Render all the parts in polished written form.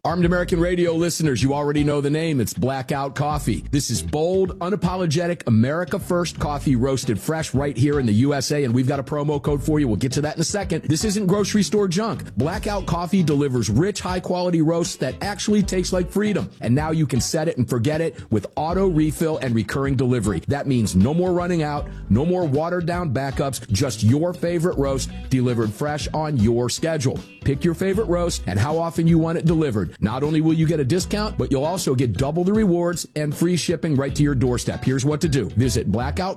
Armed American Radio listeners, you already know the name. It's Blackout Coffee. This is bold, unapologetic, America First coffee roasted fresh right here in the USA, and we've got a promo code for you. We'll get to that in a second. This isn't grocery store junk. Blackout Coffee delivers rich, high-quality roasts that actually taste like freedom. And now you can set it and forget it with auto refill and recurring delivery. That means no more running out, no more watered-down backups, just your favorite roast delivered fresh on your schedule. Pick your favorite roast and how often you want it delivered. Not only will you get a discount, but you'll also get double the rewards and free shipping right to your doorstep. Here's what to do. Visit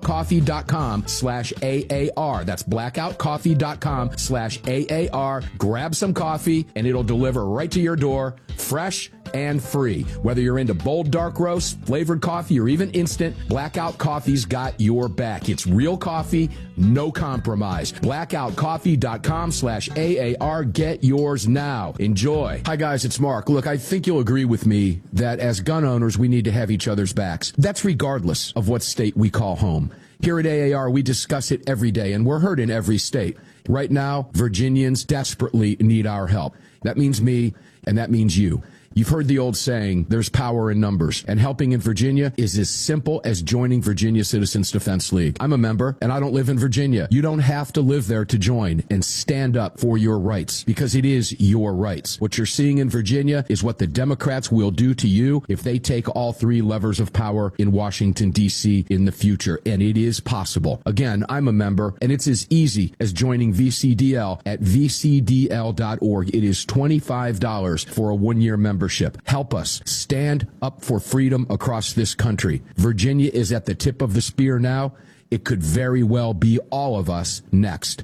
blackoutcoffee.com/AAR. That's blackoutcoffee.com/AAR. Grab some coffee and it'll deliver right to your door, fresh and free. Whether you're into bold dark roasts, flavored coffee, or even instant, Blackout Coffee's got your back. It's real coffee, no compromise. blackoutcoffee.com/AAR. Get yours now. Enjoy. Hi guys, it's Mark. Look, I think you'll agree with me that as gun owners, we need to have each other's backs. That's regardless of what state we call home. Here at AAR, we discuss it every day, and we're heard in every state. Right now, Virginians desperately need our help. That means me, and that means you. You've heard the old saying, there's power in numbers, and helping in Virginia is as simple as joining Virginia Citizens Defense League. I'm a member, and I don't live in Virginia. You don't have to live there to join and stand up for your rights, because it is your rights. What you're seeing in Virginia is what the Democrats will do to you if they take all three levers of power in Washington, D.C. in the future, and it is possible. Again, I'm a member, and it's as easy as joining VCDL at vcdl.org. It is $25 for a one-year membership. Help us stand up for freedom across this country. Virginia is at the tip of the spear now. It could very well be all of us next.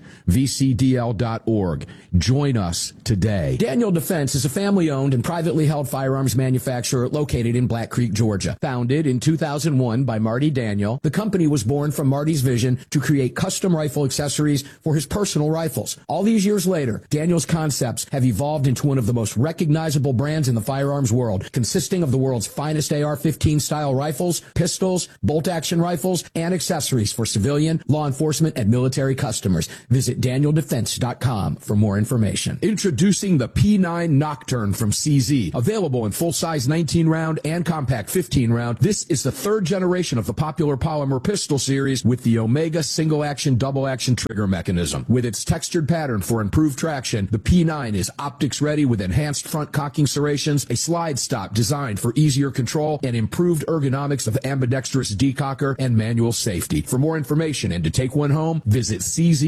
VCDL.org. Join us today. Daniel Defense is a family-owned and privately held firearms manufacturer located in Black Creek, Georgia. Founded in 2001 by Marty Daniel, the company was born from Marty's vision to create custom rifle accessories for his personal rifles. All these years later, Daniel's concepts have evolved into one of the most recognizable brands in the firearms world, consisting of the world's finest AR-15 style rifles, pistols, bolt-action rifles, and accessories for civilian, law enforcement, and military customers. Visit DanielDefense.com for more information. Introducing the P9 Nocturne from CZ. Available in full-size 19-round and compact 15-round, this is the third generation of the popular polymer pistol series with the Omega single-action, double-action trigger mechanism. With its textured pattern for improved traction, the P9 is optics-ready with enhanced front cocking serrations, a slide stop designed for easier control, and improved ergonomics of ambidextrous decocker and manual safety. For more information and to take one home, visit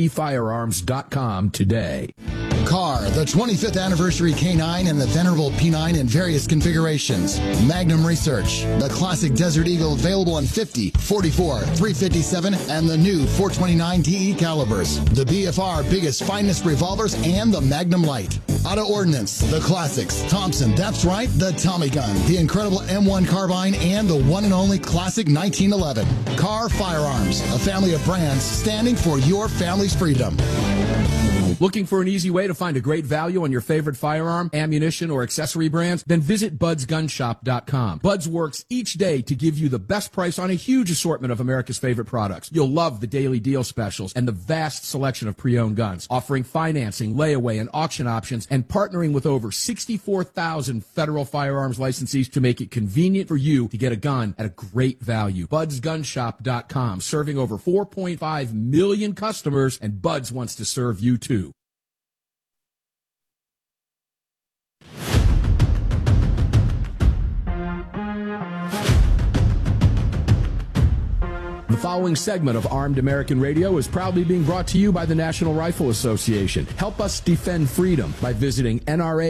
czfirearms.com today. CAR, the 25th anniversary K9 and the venerable P9 in various configurations. Magnum Research, the classic Desert Eagle available in 50, 44, 357, and the new 429 DE calibers. The BFR biggest, finest revolvers and the Magnum Light. Auto Ordnance, the classics. Thompson, that's right, the Tommy gun, the incredible M1 carbine, and the one and only classic 1911. CAR Firearms, a family of brands standing for your family's freedom. Looking for an easy way to find a great value on your favorite firearm, ammunition, or accessory brands? Then visit budsgunshop.com. Buds works each day to give you the best price on a huge assortment of America's favorite products. You'll love the daily deal specials and the vast selection of pre-owned guns, offering financing, layaway, and auction options, and partnering with over 64,000 federal firearms licensees to make it convenient for you to get a gun at a great value. Budsgunshop.com, serving over 4.5 million customers, and Buds wants to serve you too. The following segment of Armed American Radio is proudly being brought to you by the National Rifle Association. Help us defend freedom by visiting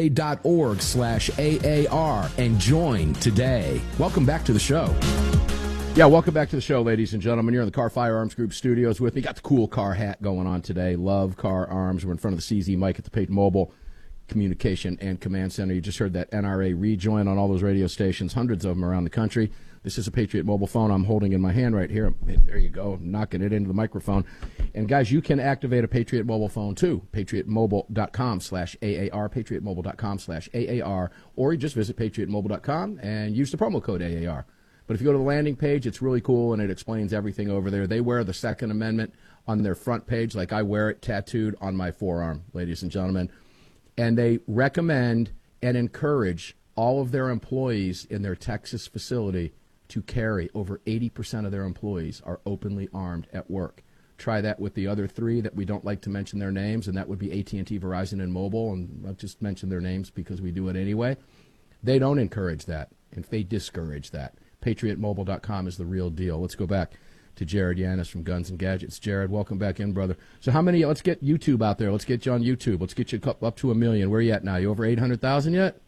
nra.org/AAR and join today. Welcome back to the show. Yeah, welcome back to the show, ladies and gentlemen. You're in the Car Firearms Group studios with me. Got the cool car hat going on today. Love Car Arms. We're in front of the CZ mic at the Peyton Mobile Communication and Command Center. You just heard that NRA rejoin on all those radio stations, hundreds of them around the country. This is a Patriot mobile phone I'm holding in my hand right here. There you go. I'm knocking it into the microphone. And, guys, you can activate a Patriot mobile phone, too. PatriotMobile.com/AAR, PatriotMobile.com/AAR, or you just visit PatriotMobile.com and use the promo code AAR. But if you go to the landing page, it's really cool, and it explains everything over there. They wear the Second Amendment on their front page, like I wear it tattooed on my forearm, ladies and gentlemen. And they recommend and encourage all of their employees in their Texas facility to carry. Over 80% of their employees are openly armed at work. Try that with the other three that we don't like to mention their names, and that would be AT&T, Verizon, and Mobile, and I'll just mention their names because we do it anyway. They don't encourage that, and they discourage that. PatriotMobile.com is the real deal. Let's go back to Jared Yanis from Guns and Gadgets. Jared, welcome back in, brother. So let's get YouTube out there. Let's get you on YouTube. Let's get you up to 1 million. Where are you at now? You over 800,000 yet?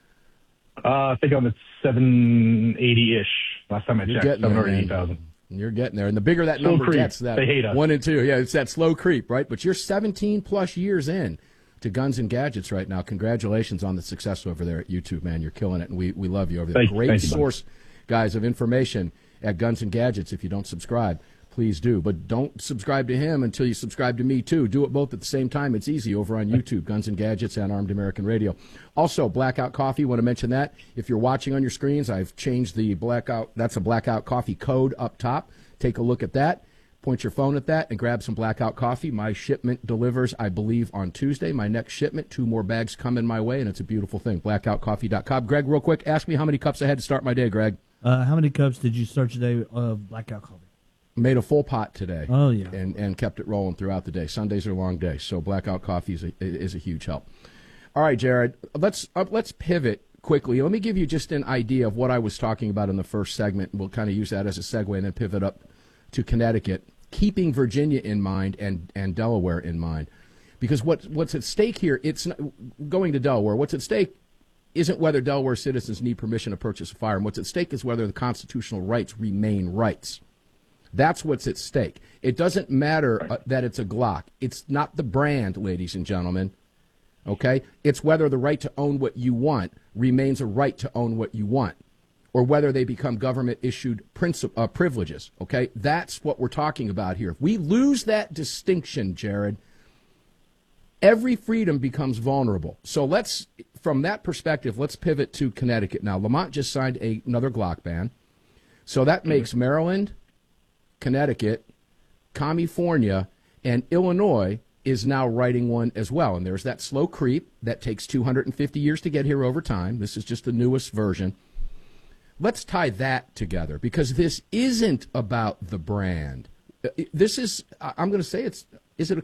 I think I'm at 780-ish. Last time I checked, 780,000. You're getting there. And the bigger that number gets, that they hate us. 1 and 2. Yeah, it's that slow creep, right? But you're 17-plus years in to Guns and Gadgets right now. Congratulations on the success over there at YouTube, man. You're killing it, and we love you over there. Great source, guys, of information at Guns and Gadgets. If you don't subscribe, please do. But don't subscribe to him until you subscribe to me, too. Do it both at the same time. It's easy over on YouTube, Guns and Gadgets and Armed American Radio. Also, Blackout Coffee, want to mention that. If you're watching on your screens, I've changed the Blackout. That's a Blackout Coffee code up top. Take a look at that. Point your phone at that and grab some Blackout Coffee. My shipment delivers, I believe, on Tuesday. My next shipment, 2 more bags coming my way, and it's a beautiful thing. BlackoutCoffee.com. Greg, real quick, ask me how many cups I had to start my day, Greg. How many cups did you start today of Blackout Coffee? Made a full pot today. Oh, yeah. And kept it rolling throughout the day. Sundays are long days, so Blackout Coffee is a huge help. All right, Jared, let's pivot quickly. Let me give you just an idea of what I was talking about in the first segment. We'll kind of use that as a segue and then pivot up to Connecticut, keeping Virginia in mind and Delaware in mind. Because what's at stake here, it's not, going to Delaware, what's at stake isn't whether Delaware citizens need permission to purchase a firearm. What's at stake is whether the constitutional rights remain rights. That's what's at stake. It doesn't matter that it's a Glock. It's not the brand, ladies and gentlemen. Okay? It's whether the right to own what you want remains a right to own what you want, or whether they become government-issued privileges. Okay? That's what we're talking about here. If we lose that distinction, Jared, every freedom becomes vulnerable. So from that perspective, let's pivot to Connecticut. Now, Lamont just signed another Glock ban. So that makes Maryland, Connecticut, California, and Illinois is now writing one as well. And there's that slow creep that takes 250 years to get here over time. This is just the newest version. Let's tie that together, because this isn't about the brand. This is, I'm going to say is it